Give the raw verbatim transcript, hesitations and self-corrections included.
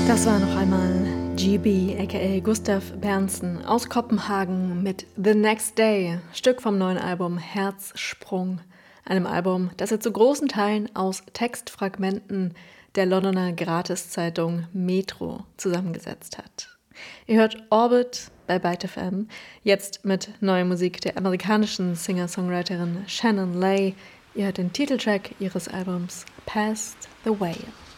Das war noch einmal G B, aka Gustav Berntsen aus Kopenhagen mit The Next Day, Stück vom neuen Album Herzsprung, einem Album, das er zu großen Teilen aus Textfragmenten der Londoner Gratiszeitung Metro zusammengesetzt hat. Ihr hört Orbit bei Byte F M, jetzt mit neuer Musik der amerikanischen Singer-Songwriterin Shannon Lay. Ihr hört den Titeltrack ihres Albums Past the Whale.